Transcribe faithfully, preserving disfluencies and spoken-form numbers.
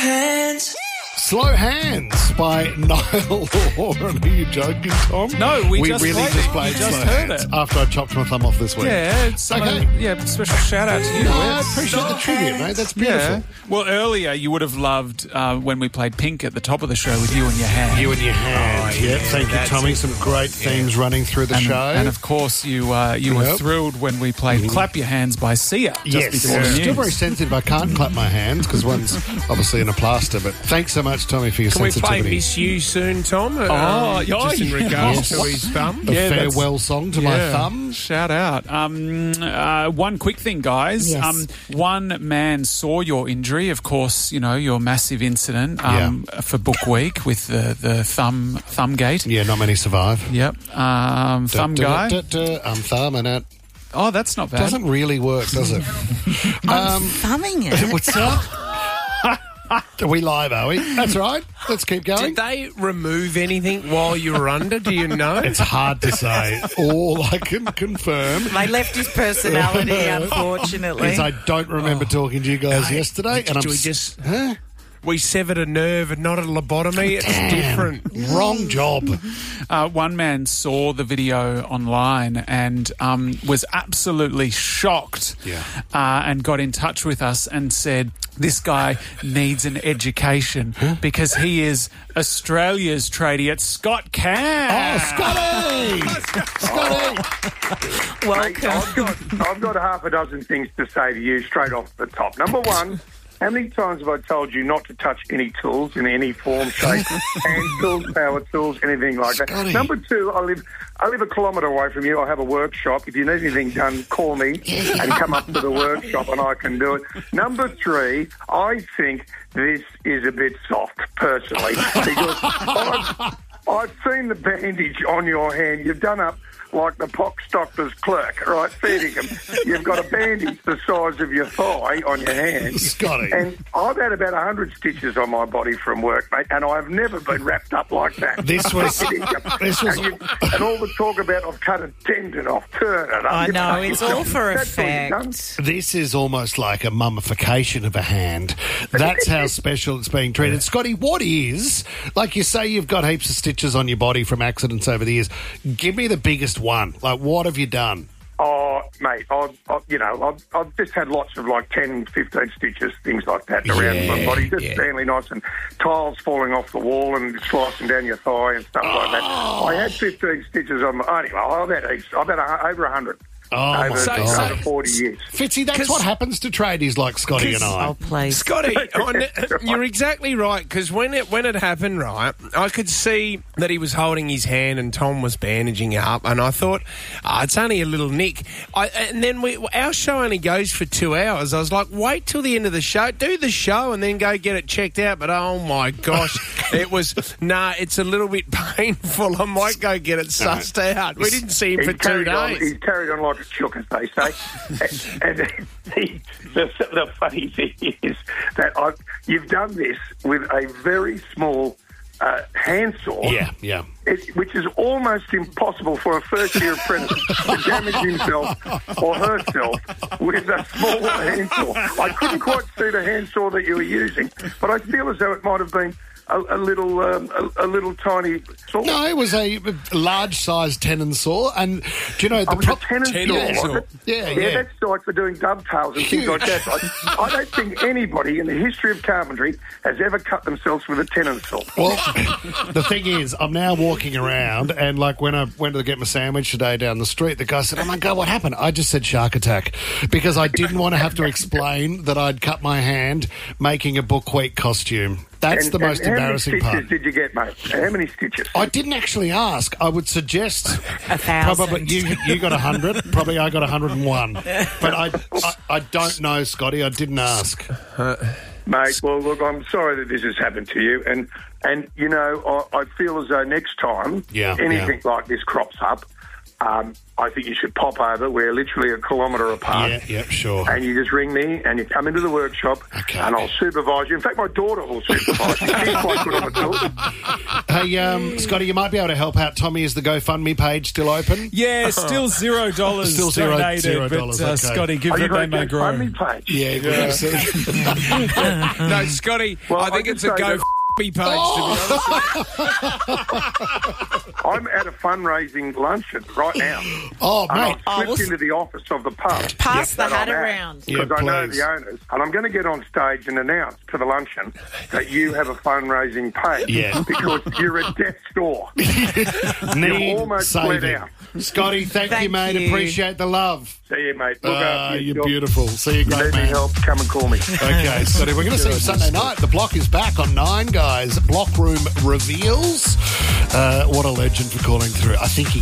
hands. Slow Hands by Niall Horan. Are you joking, Tom? No, we just really played just it. played We just Slow heard Hands it. after I chopped my thumb off this week. Yeah, it's Okay. okay. Yeah, special shout out to you. No, I It's- appreciate the tribute, mate. That's beautiful. Yeah. Well, earlier you would have loved uh, when we played Pink at the top of the show with You and Your Hand. You and Your Hand. Oh, yeah, yeah, thank you, that's Tommy. it. Some great themes running through the and, show. and of course, you uh, you were Yep. thrilled when we played Clap Your Hands by Sia just yes, before the still news. very sensitive. I can't clap my hands because one's obviously in a plaster. But thanks so much, Tommy, for your Can we play sensitivity. Miss You soon, Tom? Uh, Oh, yeah, just in yeah. regards Yes. to his thumb. A Yeah, that's- farewell song to my thumb. Shout out. Um, uh, one quick thing, guys. Yes. Um, one man saw your injury, of course, you know, your massive incident um, for Book Week with the, the thumb thumb gate. Yeah, not many survive. Yep. Um, thumb Da, guy. da, da, da, I'm thumbing it. Oh, that's not bad. Doesn't really work, does it? um, Thumbing it. what's up? Are we live, are we? That's right. Let's keep going. Did they remove anything while you were under? Do you know? It's hard to say. All I can confirm They left his personality, unfortunately. is I don't remember talking to you guys No, yesterday. we- And I'm we s- just- Huh? We severed a nerve and not a lobotomy. It's Damn. different. Wrong job. Uh, one man saw the video online and um, was absolutely shocked Yeah. uh, and got in touch with us and said, this guy needs an education because he is Australia's tradie at Scott Cam. Oh, Scotty! Scotty! Welcome. I've got, I've got half a dozen things to say to you straight off the top. Number one, how many times have I told you not to touch any tools in any form, shape, hand tools, power tools, anything like that? Scotty. Number two, I live I live a kilometre away from you. I have a workshop. If you need anything done, call me and come up to the workshop and I can do it. Number three, I think this is a bit soft, personally, because I've, I've seen the bandage on your hand. You've done up like the pox doctor's clerk, right, feeding him. You've got a bandage the size of your thigh on your hand. Scotty. And I've had about one hundred stitches on my body from work, mate, and I've never been wrapped up like that. This was- this was- And, you, and all the talk about I've cut a tendon off, turn it up. I You know, it's all for That's all you've done. effect. This is almost like a mummification of a hand. That's how special it's being treated. Scotty, what is, like you say you've got heaps of stitches on your body from accidents over the years. Give me the biggest one. Like, what have you done? Oh, mate, I've, I've, you know, I've, I've just had lots of like ten, fifteen stitches, things like that around Yeah, my body. Just yeah. fairly nice, and tiles falling off the wall and slicing down your thigh and stuff like that. I had fifteen stitches on my... Anyway, I've had, heaps. I've had a, over one hundred. Oh, over, my So- God. over forty years. Fitzy, that's 'Cause- what happens to tradies like Scotty and I. Oh, please. Scotty, on, you're exactly right, because when it when it happened, right, I could see that he was holding his hand and Tom was bandaging up, and I thought, oh, it's only a little nick. I, and then we, our show only goes for two hours. I was like, wait till the end of the show, do the show, and then go get it checked out. But oh my gosh, it was, nah, it's a little bit painful. I might go get it sussed out. We didn't see him He's for two carried on, days. he's carried on like a chook, as they say. and and the, the, the funny thing is that I've, you've done this with a very small uh, handsaw. Yeah, yeah. It, which is almost impossible for a first-year apprentice to damage himself or herself with a small handsaw. I couldn't quite see the handsaw that you were using, but I feel as though it might have been a, a little, um, a, a little tiny saw. No, it was a large-sized tenon saw, and do you know the Oh, it was prop- a tenon Tenon saw, saw. was it? Yeah, yeah. yeah. That's like for doing dovetails and things like that. I, I don't think anybody in the history of carpentry has ever cut themselves with a tenon saw. Well, the thing is, I'm now walking around, and like when I went to get my sandwich today down the street, the guy said, "Oh my God, what happened?" I just said shark attack because I didn't want to have to explain that I'd cut my hand making a Book Week costume. That's And- the most and embarrassing How many part. stitches did you get, mate? How many stitches? I didn't actually ask. I would suggest A thousand. probably you you got a hundred. Probably I got a hundred and one. But I, I I don't know, Scotty. I didn't ask. Mate, well, look, I'm sorry that this has happened to you. And, and you know, I, I feel as though next time Yeah, anything like this crops up, Um, I think you should pop over. We're literally a kilometre apart. Yeah, yeah, sure. And you just ring me and you come into the workshop Okay. and I'll supervise you. In fact, my daughter will supervise you. She's quite good on the tools. Hey, um, Scotty, you might be able to help out Tommy. Is the GoFundMe page still open? Yeah, still zero dollars Still zero- donated, zero but dollars, uh, okay. Scotty, give Are you that they going may to grow. GoFundMe page? Yeah, yeah. No, Scotty, Well, I think I it's can a say go that- f- page, to be honest. I'm at a fundraising luncheon right now. Oh, And mate. I've Oh, slipped we'll- into the office of the pub. Pass the that hat I'm at, around. Yeah, Because I know please. the owners. And I'm going to get on stage and announce to the luncheon that you have a fundraising page. Yeah. Because you're at death's door. Need almost bled saving. out. Scotty, thank, you, Thank mate. you. Appreciate the love. See you, mate. Look Ah, after you're yourself. beautiful. See you, If you great need any man. help, come and call me. Okay, Scotty, we're going to see you Sunday night. The Block is back on Nine, guys. Block Room reveals. Uh, what a legend for calling through. I think he